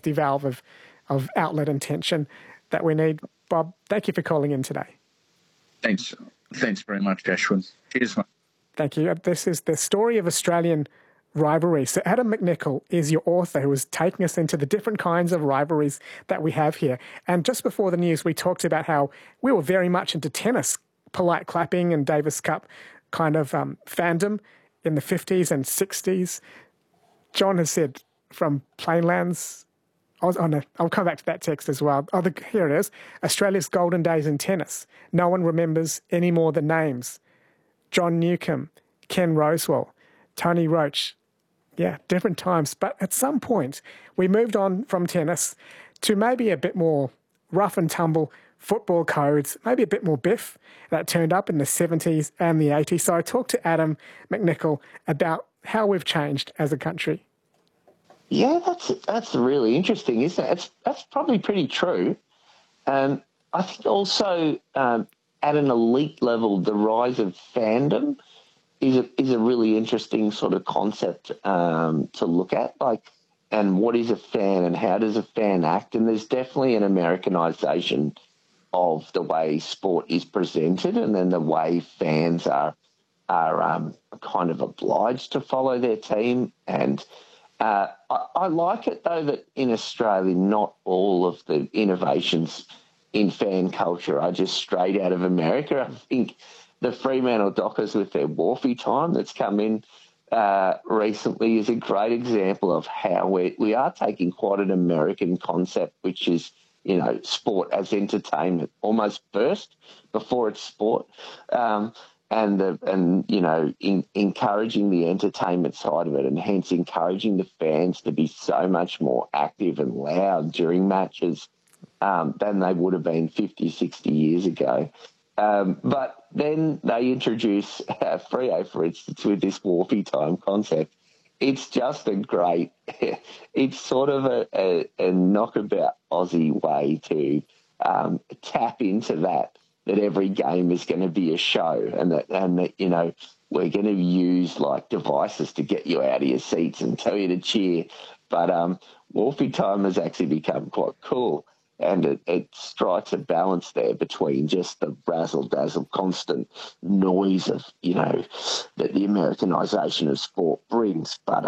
safety valve of outlet and tension that we need. Bob, thank you for calling in today. Thanks very much, Ashwin. Cheers, mate. Thank you. This is the story of Australian rivalry. So Adam McNichol is your author who is taking us into the different kinds of rivalries that we have here. And just before the news, we talked about how we were very much into tennis, polite clapping and Davis Cup kind of fandom in the 50s and 60s. John has said from Plainlands, I'll come back to that text as well. Here it is. Australia's golden days in tennis. No one remembers any more than names. John Newcombe, Ken Rosewall, Tony Roach. Yeah, different times. But at some point, we moved on from tennis to maybe a bit more rough and tumble football codes, maybe a bit more biff that turned up in the 70s and the 80s. So I talked to Adam McNichol about how we've changed as a country. Yeah, that's really interesting, isn't it? That's probably pretty true. I think also at an elite level, the rise of fandom is a really interesting sort of concept to look at, and what is a fan and how does a fan act? And there's definitely an Americanization of the way sport is presented, and then the way fans are kind of obliged to follow their team. And I like it, though, that in Australia, not all of the innovations in fan culture are just straight out of America. I think the Fremantle Dockers with their Wharfie time that's come in recently is a great example of how we are taking quite an American concept, which is, sport as entertainment, almost first before it's sport, encouraging the entertainment side of it, and hence encouraging the fans to be so much more active and loud during matches than they would have been 50, 60 years ago. But then they introduce Freo, for instance, with this Wharfie time concept. It's just it's sort of a knockabout Aussie way to tap into that every game is going to be a show, and that we're going to use devices to get you out of your seats and tell you to cheer. But Wharfie time has actually become quite cool. And it strikes a balance there between just the razzle-dazzle, constant noise of, that the Americanisation of sport brings. But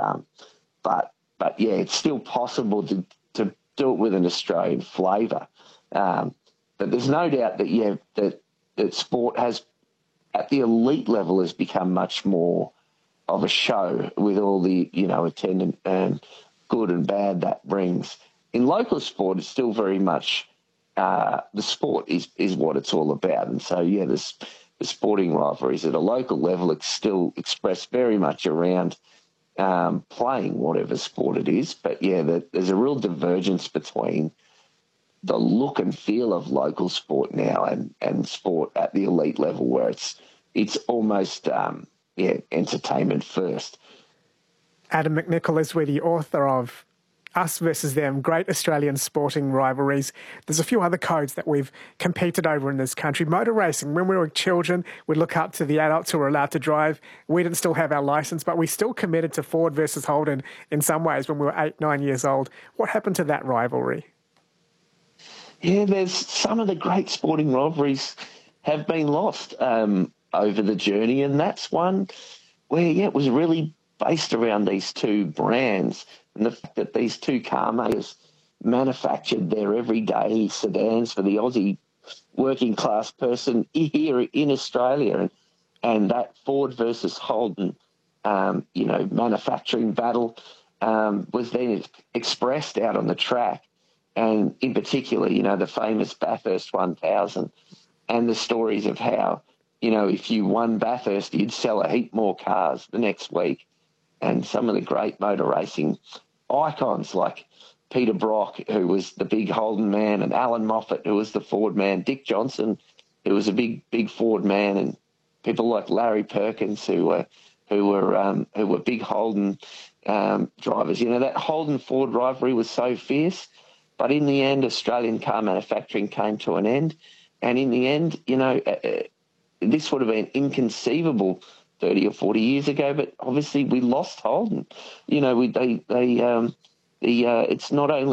yeah, it's still possible to do it with an Australian flavour. But there's no doubt that sport has, at the elite level, has become much more of a show with all the, attendant and good and bad that brings. In local sport, it's still very much the sport is what it's all about. And so, yeah, the sporting rivalries at a local level, it's still expressed very much around playing whatever sport it is. But, yeah, there's a real divergence between the look and feel of local sport now and sport at the elite level, where it's almost, entertainment first. Adam McNichol is the author of Us versus Them, Great Australian Sporting Rivalries. There's a few other codes that we've competed over in this country. Motor racing, when we were children, we'd look up to the adults who were allowed to drive. We didn't still have our licence, but we still committed to Ford versus Holden in some ways when we were 8, 9 years old. What happened to that rivalry? Yeah, there's some of the great sporting rivalries have been lost over the journey, and that's one where, it was really based around these two brands, and the fact that these two car makers manufactured their everyday sedans for the Aussie working class person here in Australia, and that Ford versus Holden, manufacturing battle was then expressed out on the track, and in particular, the famous Bathurst 1000, and the stories of how, if you won Bathurst, you'd sell a heap more cars the next week. And some of the great motor racing icons like Peter Brock, who was the big Holden man, and Alan Moffat, who was the Ford man, Dick Johnson, who was a big Ford man, and people like Larry Perkins, who were big Holden drivers. That Holden-Ford rivalry was so fierce, but in the end, Australian car manufacturing came to an end. And in the end, this would have been inconceivable 30 or 40 years ago, but obviously we lost Holden. It's not only